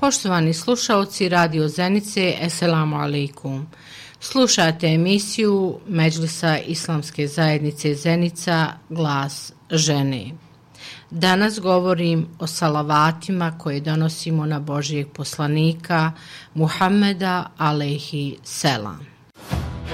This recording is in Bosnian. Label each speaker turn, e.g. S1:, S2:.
S1: Poštovani slušalci Radio Zenice, Esselamu alaikum. Slušate emisiju Medžlisa Islamske zajednice Zenica, Glas žene. Danas govorim o salavatima koje donosimo na Božijeg poslanika Muhammeda alejhi selam.